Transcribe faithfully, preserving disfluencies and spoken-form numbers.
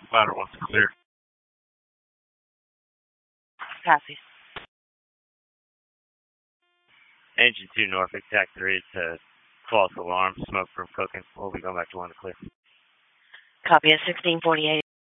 Ladder wants to clear. Copy. Engine two Norfolk, T A C three, it's a false alarm, smoke from cooking. We'll be going back to one to clear. Copy at sixteen forty-eight.